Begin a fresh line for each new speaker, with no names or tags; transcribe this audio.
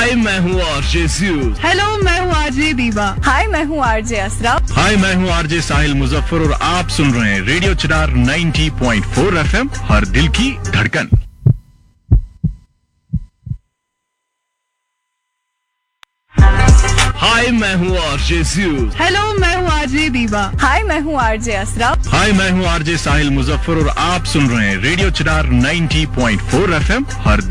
हाय मैं हूँ RJ ज़्यूज़।
Hello मैं हूँ आरजे दीवा।
हाय मैं हूँ आरजे असरा।
हाय मैं हूँ आरजे साहिल मुजफ्फर और आप सुन रहे हैं रेडियो चिरार 90.4 एफएम, हर दिल की धड़कन। हाय मैं हूँ आरजे ज़्यूज़।
हेलो मैं हूँ आरजे दीवा।
हाय मैं हूँ आरजे असरा।
हाय मैं हूँ आरजे साहिल मुजफ्फर और आप सुन रहे हैं रेडियो चिरार 90.4 एफएम, हर